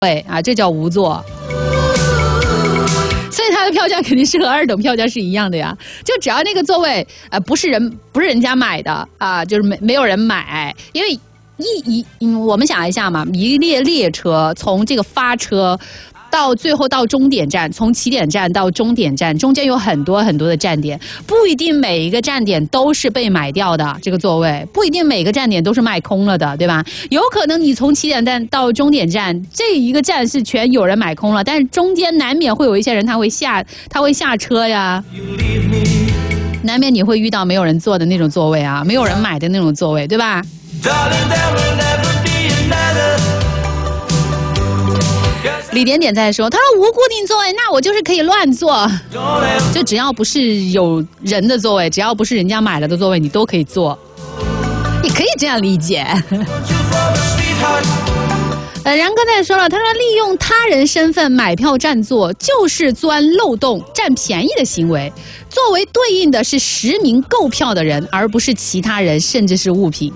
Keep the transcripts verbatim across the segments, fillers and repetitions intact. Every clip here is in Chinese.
位啊，这叫无座。所以它的票价肯定是和二等票价是一样的呀，就只要那个座位呃不是人不是人家买的啊，就是没没有人买，因为一一嗯，我们想一下嘛，一列列车从这个发车到最后到终点站，从起点站到终点站，中间有很多很多的站点，不一定每一个站点都是被买掉的，这个座位不一定每个站点都是卖空了的，对吧？有可能你从起点站到终点站，这一个站是全有人买空了，但是中间难免会有一些人他会下他会下车呀，难免你会遇到没有人坐的那种座位啊，没有人买的那种座位，对吧？李点点在说，他说无固定座位，那我就是可以乱坐，就只要不是有人的座位，只要不是人家买了的座位，你都可以坐，你可以这样理解。呃，然哥在说了，他说利用他人身份买票占座，就是钻漏洞、占便宜的行为。作为对应的是实名购票的人，而不是其他人，甚至是物品。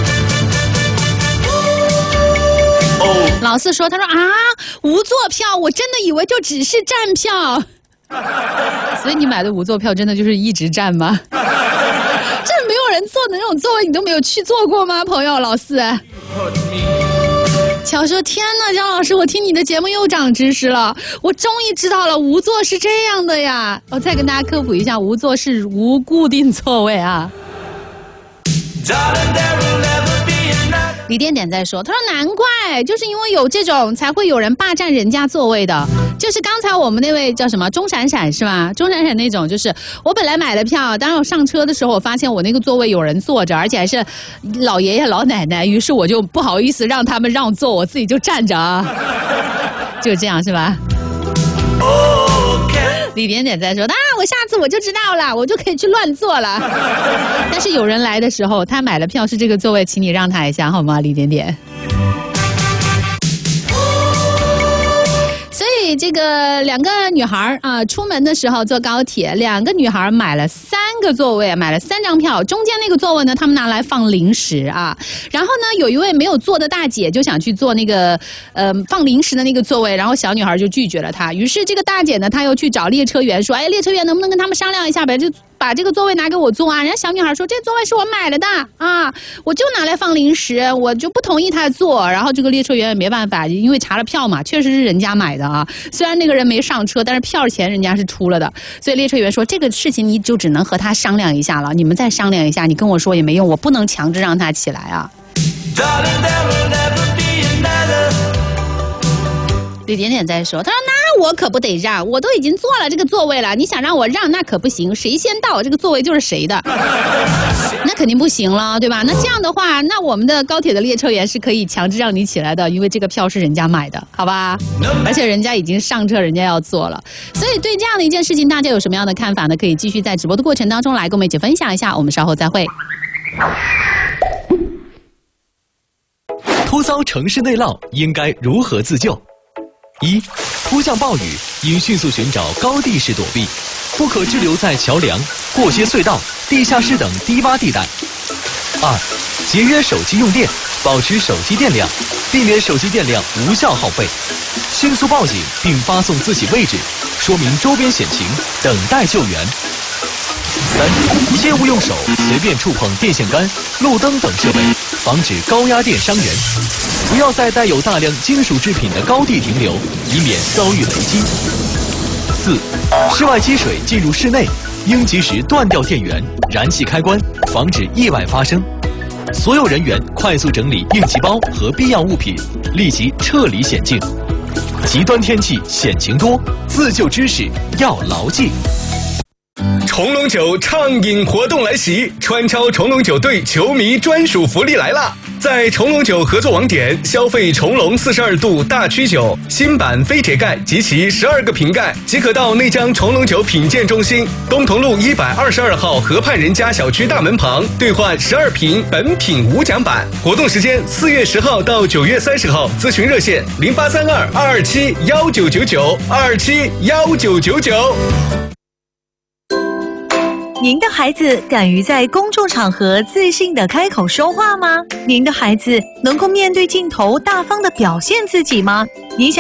老四说，他说啊，无座票，我真的以为就只是站票，所以你买的无座票真的就是一直站吗？这没有人坐的那种座位，你都没有去坐过吗，朋友？老四。乔说，天哪，张老师，我听你的节目又长知识了，我终于知道了，无座是这样的呀。我再跟大家科普一下，无座是无固定座位啊。李点点在说，他说难怪，就是因为有这种才会有人霸占人家座位的，就是刚才我们那位叫什么钟闪闪是吧？钟闪闪那种，就是我本来买了票，当我上车的时候，我发现我那个座位有人坐着，而且还是老爷爷老奶奶，于是我就不好意思让他们让座，我自己就站着啊，就这样是吧？李点点在说，啊，我下次我就知道了，我就可以去乱坐了。但是有人来的时候，他买了票是这个座位，请你让他一下好吗，李点点？所以这个两个女孩啊，出门的时候坐高铁，两个女孩买了三个座位，买了三张票，中间那个座位呢，他们拿来放零食啊。然后呢，有一位没有坐的大姐就想去坐那个呃放零食的那个座位，然后小女孩就拒绝了她。于是这个大姐呢，她又去找列车员说，哎，列车员能不能跟他们商量一下呗，就把这个座位拿给我坐啊。人家小女孩说，这座位是我买了的啊，我就拿来放零食，我就不同意她坐。然后这个列车员也没办法，因为查了票嘛，确实是人家买的啊。虽然那个人没上车，但是票钱人家是出了的。所以列车员说，这个事情你就只能和他商量一下了，你们再商量一下，你跟我说也没用，我不能强制让他起来啊。李点点在说，他说那我可不得让，我都已经坐了这个座位了，你想让我让那可不行，谁先到这个座位就是谁的，那肯定不行了，对吧？那这样的话，那我们的高铁的列车员是可以强制让你起来的，因为这个票是人家买的，好吧？而且人家已经上车，人家要坐了。所以对这样的一件事情，大家有什么样的看法呢？可以继续在直播的过程当中来跟我们一起分享一下，我们稍后再会。 突遭城市内涝，应该如何自救？一、突降暴雨，应迅速寻找高地势躲避，不可滞留在桥梁、过街隧道、地下室等低洼地带。二、节约手机用电，保持手机电量，避免手机电量无效耗费，迅速报警并发送自己位置，说明周边险情，等待救援。三、切勿用手随便触碰电线杆、路灯等设备，防止高压电伤人。不要在带有大量金属制品的高地停留，以免遭遇雷击。四、室外积水进入室内，应及时断掉电源、燃气开关，防止意外发生。所有人员快速整理应急包和必要物品，立即撤离险境。极端天气险情多，自救知识要牢记。 重龙酒畅饮活动来袭，川超重龙酒队球迷专属福利来啦！在重龙酒合作网点消费重龙四十二度大曲酒新版非铁盖及其十二个瓶盖，即可到内江重龙酒品鉴中心东同路一百二十二号河畔人家小区大门旁兑换十二瓶本品无奖版。活动时间四月十号到九月三十号，咨询热线零八三二二二七幺九九九二二七幺九九九。 您的孩子敢于在公众场合自信地开口说话吗？您的孩子能够面对镜头大方地表现自己吗？您想